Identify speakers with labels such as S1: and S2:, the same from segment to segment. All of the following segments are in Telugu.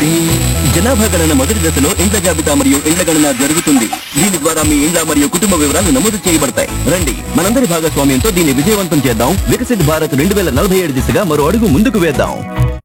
S1: జనాభా గణన మొదటి దశలో ఇండ్ల జాబితా మరియు ఇండ్ల గణన జరుగుతుంది. దీని ద్వారా మీ ఇండ్ల మరియు కుటుంబ వివరాలు నమోదు చేయబడతాయి. రండి, మనందరి భాగస్వామ్యంతో దీన్ని విజయవంతం చేద్దాం. వికసిత్ భారత్ 2047 దిశగా మరో అడుగు ముందుకు వేద్దాం.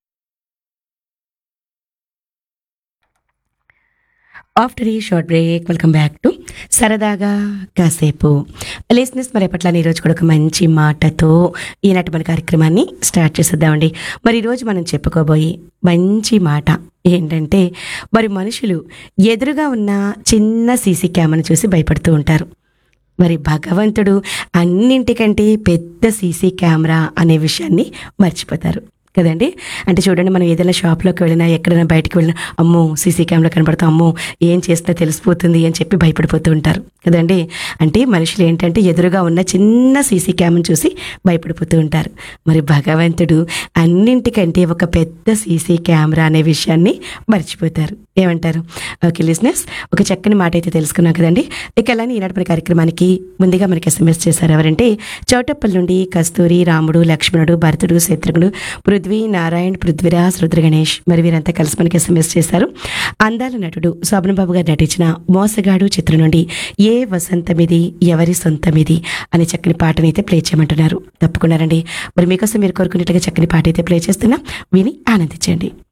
S2: ఆఫ్టర్ ఈ short break welcome back to సరదాగా కాసేపు లిసనర్స్. మరి ఎప్పట్లానే ఈరోజు కూడా ఒక మంచి మాటతో ఈనాటి మన కార్యక్రమాన్ని స్టార్ట్ చేసేద్దామండి. మరి ఈరోజు మనం చెప్పుకోబోయే మంచి మాట ఏంటంటే, మరి మనుషులు ఎదురుగా ఉన్న చిన్న సీసీ కెమెరాను చూసి భయపడుతూ ఉంటారు. మరి భగవంతుడు అన్నింటికంటే పెద్ద సీసీ కెమెరా అనే విషయాన్ని మర్చిపోతారు కదండి. అంటే చూడండి, మనం ఏదైనా షాప్లోకి వెళ్ళినా ఎక్కడైనా బయటకు వెళ్ళినా అమ్మో సీసీ కెమెరా కనబడతాం, అమ్మో ఏం చేస్తే తెలిసిపోతుంది అని చెప్పి భయపడిపోతూ ఉంటారు కదండి. అంటే మనుషులు ఏంటంటే ఎదురుగా ఉన్న చిన్న సీసీ కెమెరాను చూసి భయపడిపోతూ ఉంటారు. మరి భగవంతుడు అన్నింటికంటే ఒక పెద్ద సీసీ కెమెరా అనే విషయాన్ని మర్చిపోతారు. ఏమంటారు? ఓకే లిజనర్స్, ఒక చక్కని మాట అయితే తెలుసుకున్నాం కదండి. ఇక అలానే ఈనాటి మన కార్యక్రమానికి ముందుగా మనకి SMS చేశారు ఎవరంటే, చౌటప్పల్ నుండి కస్తూరి, రాముడు, లక్ష్మణుడు, భరతుడు, శత్రుఘ్నుడు, పృథ్వీ, నారాయణ్, పృథ్వీరాజ్, రుద్ర గణేష్. మరి వీరంతా కలిసి మనకి SMS చేశారు. అందాల నటుడు శోభనబాబు గారు నటించిన మోసగాడు చిత్రం నుండి ఏ వసంతమిది ఎవరి సొంతమిది అనే చక్కని పాటని అయితే ప్లే చేయమంటున్నారు. తప్పకుండా రండి. మరి మీకోసం మీరు కోరుకున్నట్లుగా చక్కని పాట అయితే ప్లే చేస్తున్నా, విని ఆనందించండి.